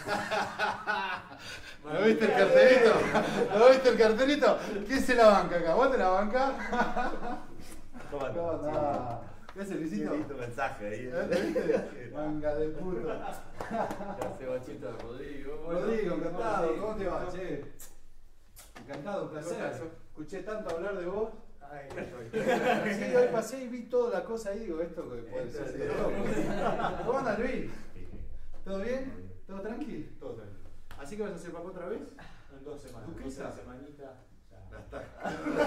¿No viste el cartelito? ¿No viste el cartelito? ¿Quién se la banca acá? ¿Vos te la bancás? ¿Cómo ¿Cómo andás? andás? ¿Qué hace, Luisito? Qué lindo mensaje ahí. ¿Viste? Manga de puto. ¿Qué hace, Bachito? Rodrigo. Rodrigo, encantado. ¿Cómo te va, che? Encantado, un placer. Escuché tanto hablar de vos. Ay, Sí, hoy pasé y vi toda la cosa ahí, digo, esto que puede ser de loco. ¿Cómo andas, Luis? ¿Todo bien? ¿Todo tranquilo? Todo tranquilo. ¿Así que vas a hacer papá otra vez? En 2 semanas. ¿Duquesa? Una semanita. Ya. Ya está.